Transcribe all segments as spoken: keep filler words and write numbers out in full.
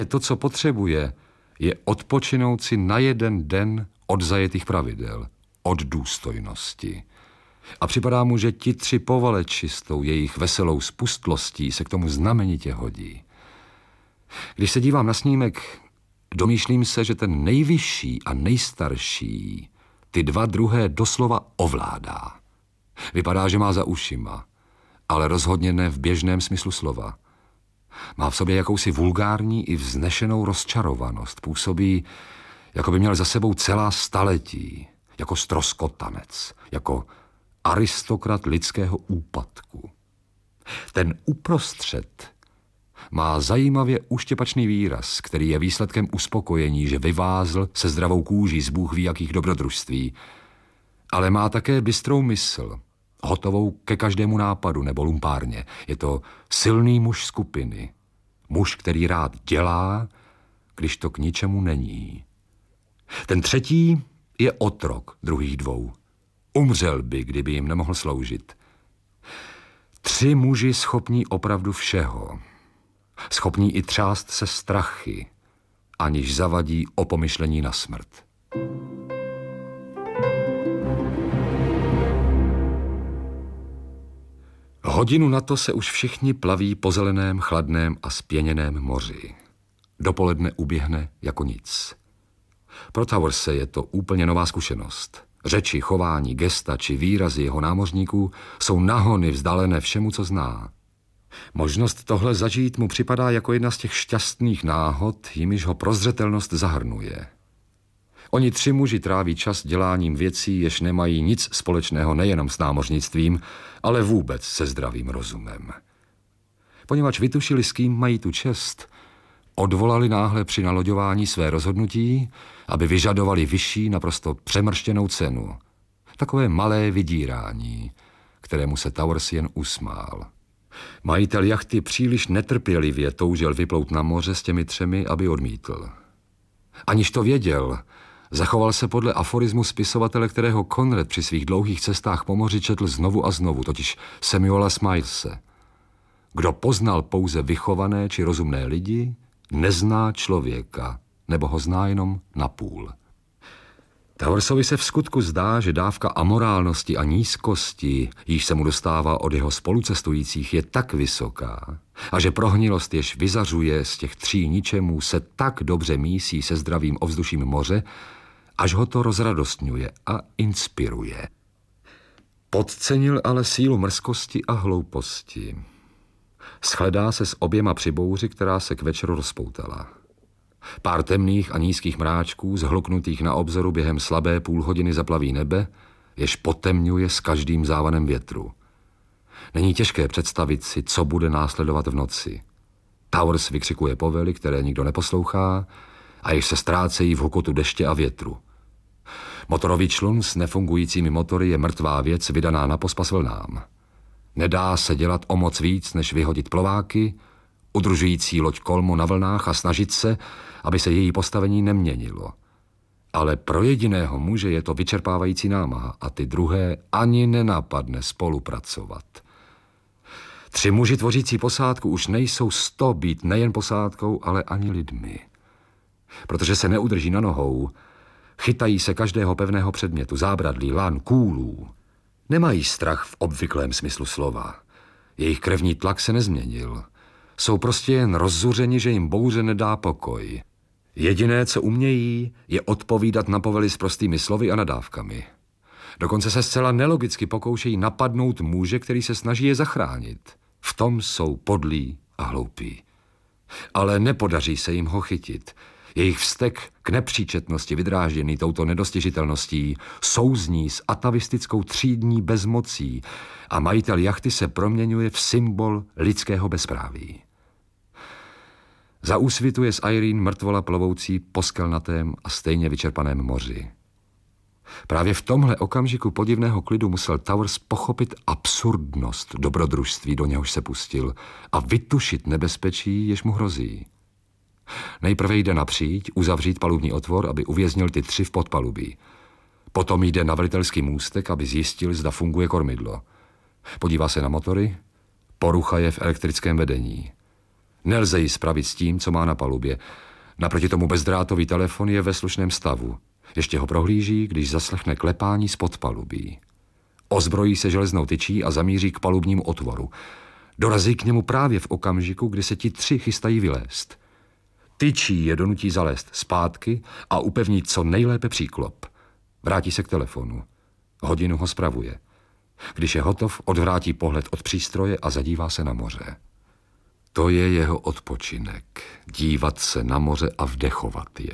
To, co potřebuje, je odpočinout si na jeden den od zajetých pravidel, od důstojnosti. A připadá mu, že ti tři povaleči s tou jejich veselou spustlostí se k tomu znamenitě hodí. Když se dívám na snímek, domýšlím se, že ten nejvyšší a nejstarší ty dva druhé doslova ovládá. Vypadá, že má za ušima, ale rozhodně ne v běžném smyslu slova. Má v sobě jakousi vulgární i vznešenou rozčarovanost. Působí, jako by měl za sebou celá staletí, jako stroskotanec, jako aristokrat lidského úpadku. Ten uprostřed má zajímavě uštěpačný výraz, který je výsledkem uspokojení, že vyvázl se zdravou kůží z bůh ví jakých dobrodružství, ale má také bystrou mysl, hotovou ke každému nápadu nebo lumpárně. Je to silný muž skupiny, muž, který rád dělá, když to k ničemu není. Ten třetí je otrok druhých dvou. Umřel by, kdyby jim nemohl sloužit. Tři muži schopní opravdu všeho. Schopní i třást se strachy, aniž zavadí o pomyšlení na smrt. Hodinu na to se už všichni plaví po zeleném, chladném a spěněném moři. Dopoledne uběhne jako nic. Pro Towerse je to úplně nová zkušenost. Řeči, chování, gesta či výrazy jeho námořníků jsou nahony vzdálené všemu, co zná. Možnost tohle zažít mu připadá jako jedna z těch šťastných náhod, jimiž ho prozřetelnost zahrnuje. Oni tři muži tráví čas děláním věcí, jež nemají nic společného nejenom s námořnictvím, ale vůbec se zdravým rozumem. Poněvadž vytušili, s kým mají tu čest, odvolali náhle při naloďování své rozhodnutí, aby vyžadovali vyšší, naprosto přemrštěnou cenu. Takové malé vydírání, kterému se Towers jen usmál. Majitel jachty příliš netrpělivě toužil vyplout na moře s těmi třemi, aby odmítl. Aniž to věděl, zachoval se podle aforismu spisovatele, kterého Conrad při svých dlouhých cestách po moři četl znovu a znovu, totiž Samuela Smilese. Kdo poznal pouze vychované či rozumné lidi, nezná člověka, nebo ho zná jenom napůl. Towersovi se v skutku zdá, že dávka amorálnosti a nízkosti, již se mu dostává od jeho spolucestujících, je tak vysoká a že prohnilost, jež vyzařuje z těch tří ničemů, se tak dobře mísí se zdravým ovzduším moře, až ho to rozradostňuje a inspiruje. Podcenil ale sílu mrzkosti a hlouposti. Shledá se s oběma při bouři, která se k večeru rozpoutala. Pár temných a nízkých mráčků, zhluknutých na obzoru během slabé půl hodiny zaplaví nebe, jež potemňuje s každým závanem větru. Není těžké představit si, co bude následovat v noci. Towers vykřikuje povely, které nikdo neposlouchá a jež se ztrácejí v hukotu deště a větru. Motorový člun s nefungujícími motory je mrtvá věc vydaná na pospas vlnám. Nedá se dělat o moc víc, než vyhodit plováky, udržující loď kolmo na vlnách a snažit se, aby se její postavení neměnilo. Ale pro jediného muže je to vyčerpávající námaha a ty druhé ani nenapadne spolupracovat. Tři muži tvořící posádku už nejsou sto být nejen posádkou, ale ani lidmi. Protože se neudrží na nohou, chytají se každého pevného předmětu, zábradlí, lan, kůlů. Nemají strach v obvyklém smyslu slova. Jejich krevní tlak se nezměnil. Jsou prostě jen rozzuřeni, že jim bouře nedá pokoj. Jediné, co umějí, je odpovídat na povely s prostými slovy a nadávkami. Dokonce se zcela nelogicky pokoušejí napadnout muže, který se snaží je zachránit. V tom jsou podlí a hloupí. Ale nepodaří se jim ho chytit. Jejich vztek k nepříčetnosti vydrážděný touto nedostižitelností souzní s atavistickou třídní bezmocí a majitel jachty se proměňuje v symbol lidského bezpráví. Za úsvitu je z Irene mrtvola plovoucí po skelnatém a stejně vyčerpaném moři. Právě v tomhle okamžiku podivného klidu musel Towers pochopit absurdnost dobrodružství, do něhož se pustil, a vytušit nebezpečí, jež mu hrozí. Nejprve jde napříč, uzavřít palubní otvor, aby uvěznil ty tři v podpalubí. Potom jde na velitelský můstek, aby zjistil, zda funguje kormidlo. Podívá se na motory, porucha je v elektrickém vedení. Nelze ji spravit s tím, co má na palubě. Naproti tomu bezdrátový telefon je ve slušném stavu. Ještě ho prohlíží, když zaslechne klepání spod palubí. Ozbrojí se železnou tyčí a zamíří k palubnímu otvoru. Dorazí k němu právě v okamžiku, kdy se ti tři chystají vylézt. Tyčí je donutí zalézt zpátky a upevní co nejlépe příklop. Vrátí se k telefonu. Hodinu ho spravuje. Když je hotov, odvrátí pohled od přístroje a zadívá se na moře. To je jeho odpočinek. Dívat se na moře a vdechovat je.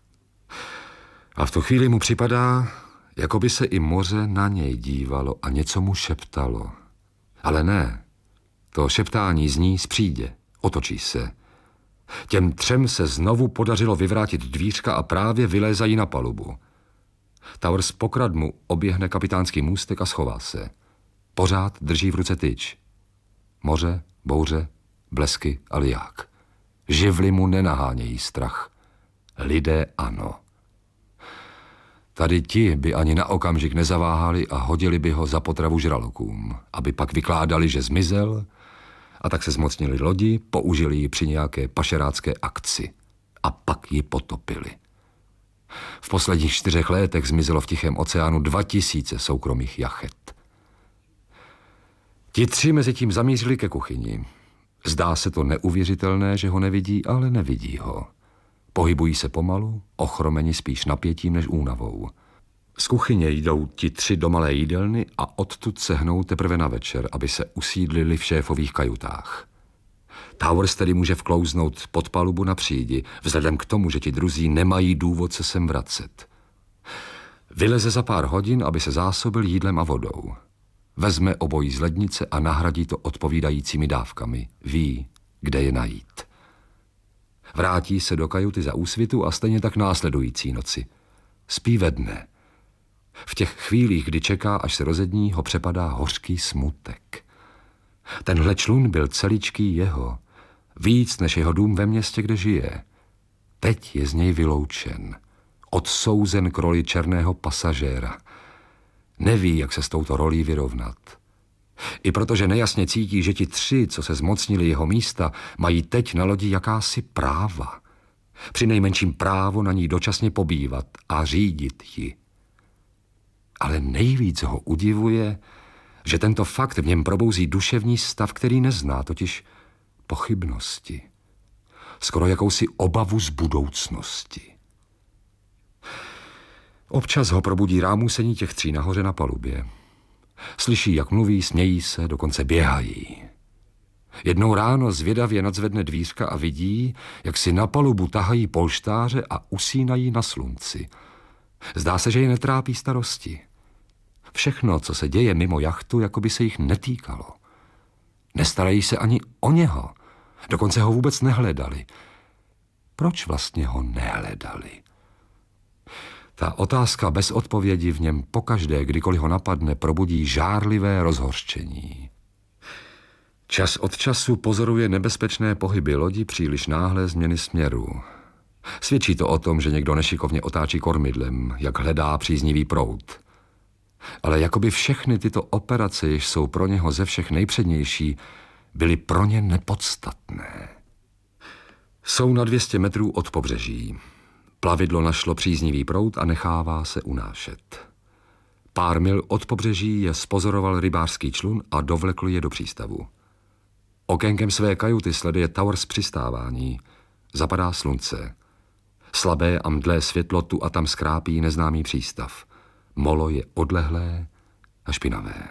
A v tu chvíli mu připadá, jako by se i moře na něj dívalo a něco mu šeptalo. Ale ne, to šeptání zní z přídě, otočí se. Těm třem se znovu podařilo vyvrátit dvířka a právě vylézají na palubu. Towers pokradmu oběhne kapitánský můstek a schová se. Pořád drží v ruce tyč. Moře, bouře, blesky a liják. Živly mu nenahánějí strach. Lidé ano. Tady ti by ani na okamžik nezaváhali a hodili by ho za potravu žralokům, aby pak vykládali, že zmizel, a tak se zmocnili lodi, použili ji při nějaké pašerácké akci a pak ji potopili. V posledních čtyřech letech zmizelo v Tichém oceánu dva tisíce soukromých jachet. Ti tři mezi tím zamířili ke kuchyni. Zdá se to neuvěřitelné, že ho nevidí, ale nevidí ho. Pohybují se pomalu, ochromeni spíš napětím než únavou. Z kuchyně jdou ti tři do malé jídelny a odtud se hnou teprve na večer, aby se usídlili v šéfových kajutách. Towers tedy může vklouznout pod palubu na přídi, vzhledem k tomu, že ti druzí nemají důvod se sem vracet. Vyleze za pár hodin, aby se zásobil jídlem a vodou. Vezme obojí z lednice a nahradí to odpovídajícími dávkami. Ví, kde je najít. Vrátí se do kajuty za úsvitu a stejně tak následující noci. Spí ve dne. V těch chvílích, kdy čeká, až se rozední, ho přepadá hořký smutek. Tenhle člun byl celičký jeho, víc než jeho dům ve městě, kde žije. Teď je z něj vyloučen, odsouzen k roli černého pasažéra. Neví, jak se s touto rolí vyrovnat. I protože nejasně cítí, že ti tři, co se zmocnili jeho místa, mají teď na lodi jakási práva. Přinejmenším právo na ní dočasně pobývat a řídit ji. Ale nejvíc ho udivuje, že tento fakt v něm probouzí duševní stav, který nezná, totiž pochybnosti. Skoro jakousi obavu z budoucnosti. Občas ho probudí rámusení těch tří nahoře na palubě. Slyší, jak mluví, smějí se, dokonce běhají. Jednou ráno zvědavě nadzvedne dvířka a vidí, jak si na palubu tahají polštáře a usínají na slunci. Zdá se, že je netrápí starosti. Všechno, co se děje mimo jachtu, jako by se jich netýkalo. Nestarají se ani o něho. Dokonce ho vůbec nehledali. Proč vlastně ho nehledali? Ta otázka bez odpovědi v něm pokaždé, kdykoliv ho napadne, probudí žárlivé rozhořčení. Čas od času pozoruje nebezpečné pohyby lodi, příliš náhlé změny směru. Svědčí to o tom, že někdo nešikovně otáčí kormidlem, jak hledá příznivý proud. Ale jakoby všechny tyto operace, jež jsou pro něho ze všech nejpřednější, byly pro ně nepodstatné. Jsou na dvě stě metrů od pobřeží. Plavidlo našlo příznivý proud a nechává se unášet. Pár mil od pobřeží je spozoroval rybářský člun a dovlekl je do přístavu. Okénkem své kajuty sleduje Towers přistávání. Zapadá slunce. Slabé a mdlé světlo tu a tam skrápí neznámý přístav. Molo je odlehlé a špinavé.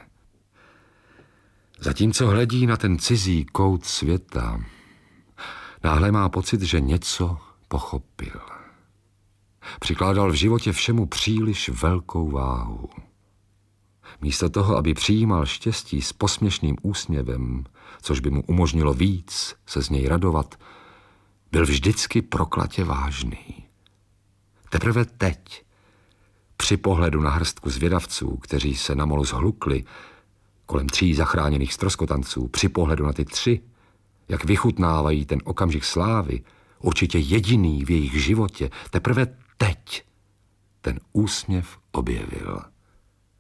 Zatímco hledí na ten cizí kout světa, náhle má pocit, že něco pochopil. Přikládal v životě všemu příliš velkou váhu. Místo toho, aby přijímal štěstí s posměšným úsměvem, což by mu umožnilo víc se z něj radovat, byl vždycky proklatě vážný. Teprve teď, při pohledu na hrstku zvědavců, kteří se na molu zhlukli, kolem tří zachráněných ztroskotanců, při pohledu na ty tři, jak vychutnávají ten okamžik slávy, určitě jediný v jejich životě, teprve teď ten úsměv objevil.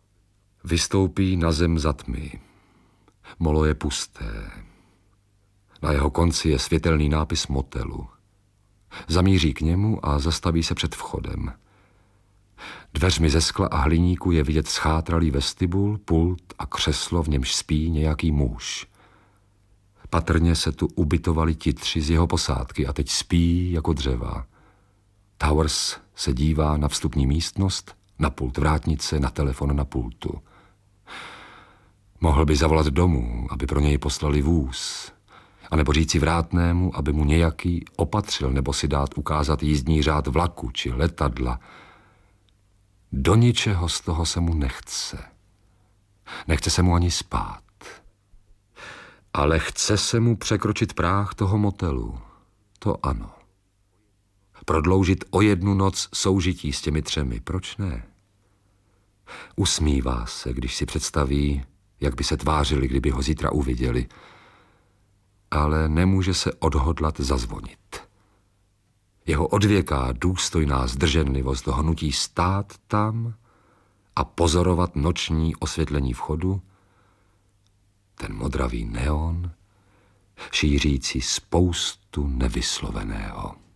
Vystoupí na zem za tmy. Molo je pusté. Na jeho konci je světelný nápis motelu. Zamíří k němu a zastaví se před vchodem. Dveřmi ze skla a hliníku je vidět schátralý vestibul, pult a křeslo, v němž spí nějaký muž. Patrně se tu ubytovali ti tři z jeho posádky a teď spí jako dřeva. Towers se dívá na vstupní místnost, na pult vrátnice, na telefon na pultu. Mohl by zavolat domů, aby pro něj poslali vůz, anebo říci vrátnému, aby mu nějaký opatřil nebo si dát ukázat jízdní řád vlaku či letadla. Do ničeho z toho se mu nechce. Nechce se mu ani spát. Ale chce se mu překročit práh toho motelu. To ano. Prodloužit o jednu noc soužití s těmi třemi. Proč ne? Usmívá se, když si představí, jak by se tvářili, kdyby ho zítra uviděli. Ale nemůže se odhodlat zazvonit. Jeho odvěká důstojná zdrženlivost ho nutí stát tam a pozorovat noční osvětlení vchodu, ten modravý neon, šířící spoustu nevysloveného.